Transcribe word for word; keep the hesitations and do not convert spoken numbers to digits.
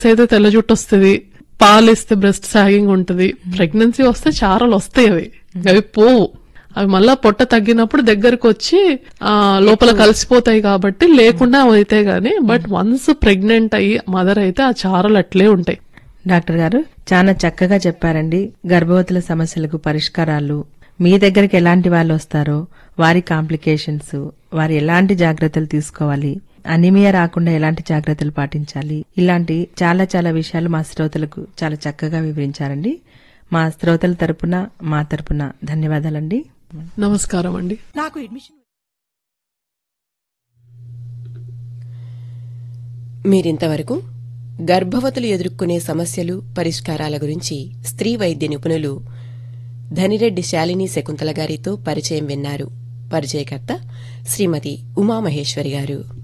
అయితే తెల్ల జుట్టు వస్తుంది, పాలిస్తే బ్రెస్ట్ సాగింగ్ ఉంటది. ప్రెగ్నెన్సీ వస్తే చారలు వస్తాయి, అవి అవి పోవు. అవి మళ్ళా పొట్ట తగ్గినప్పుడు దగ్గరకు వచ్చి ఆ లోపల కలిసిపోతాయి కాబట్టి లేకుండా అయితే గానీ, బట్ వన్స్ ప్రెగ్నెంట్ అయ్యి మదర్ అయితే ఆ చారలు అట్లే ఉంటాయి. డాక్టర్ గారు చాలా చక్కగా చెప్పారండి. గర్భవతుల సమస్యలకు పరిష్కారాలు, మీ దగ్గరికి ఎలాంటి వాళ్ళు వస్తారో వారి కాంప్లికేషన్స్, వారు ఎలాంటి జాగ్రత్తలు తీసుకోవాలి, అనీమియా రాకుండా ఎలాంటి జాగ్రత్తలు పాటించాలి, ఇలాంటి చాలా చాలా విషయాలు మా శ్రోతలకు చాలా చక్కగా వివరించారండి. మా శ్రోతల తరపున మా తరపున ధన్యవాదాలండి. నమస్కారం అండి. నాకు అడ్మిషన్. మీరింతవరకు గర్భవతులు ఎదుర్కొనే సమస్యలు, పరిష్కారాల గురించి స్త్రీ వైద్య నిపుణులు ధనిరెడ్డి శాలిని శకుంతల గారితో పరిచయం విన్నారు. పరిచయకర్త శ్రీమతి ఉమామహేశ్వరి గారు.